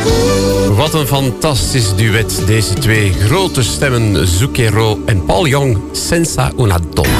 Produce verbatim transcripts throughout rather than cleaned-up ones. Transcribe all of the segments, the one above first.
Wat een fantastisch duet, deze twee grote stemmen, Zucchero en Paul Young, Senza una donna.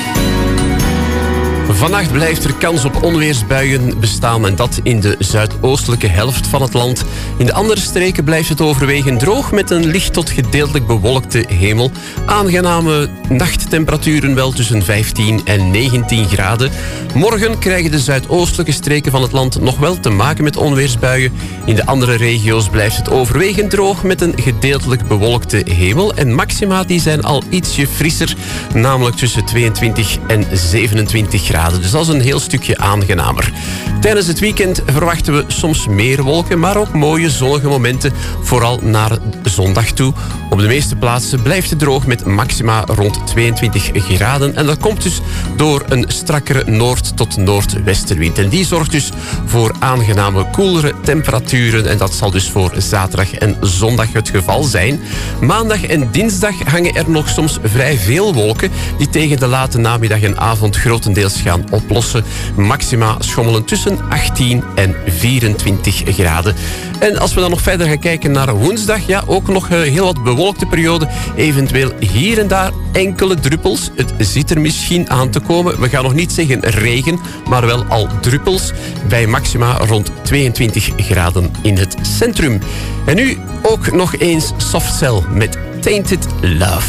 Vannacht blijft er kans op onweersbuien bestaan en dat in de zuidoostelijke helft van het land. In de andere streken blijft het overwegend droog met een licht tot gedeeltelijk bewolkte hemel. Aangename nachttemperaturen wel tussen vijftien en negentien graden. Morgen krijgen de zuidoostelijke streken van het land nog wel te maken met onweersbuien. In de andere regio's blijft het overwegend droog met een gedeeltelijk bewolkte hemel. En maxima die zijn al ietsje frisser, namelijk tussen tweeëntwintig en zevenentwintig graden. Dus dat is een heel stukje aangenamer. Tijdens het weekend verwachten we soms meer wolken, maar ook mooie zonnige momenten, vooral naar zondag toe. Op de meeste plaatsen blijft het droog met maxima rond tweeëntwintig graden. En dat komt dus door een strakkere noord- tot noordwestenwind. En die zorgt dus voor aangename, koelere temperaturen. En dat zal dus voor zaterdag en zondag het geval zijn. Maandag en dinsdag hangen er nog soms vrij veel wolken, die tegen de late namiddag en avond grotendeels gaan oplossen. Maxima schommelen tussen achttien en vierentwintig graden. En als we dan nog verder gaan kijken naar woensdag, ja, ook nog heel wat bewolkte periode. Eventueel hier en daar enkele druppels. Het zit er misschien aan te komen. We gaan nog niet zeggen regen, maar wel al druppels. Bij maxima rond tweeëntwintig graden in het centrum. En nu ook nog eens Soft Cell met Tainted Love.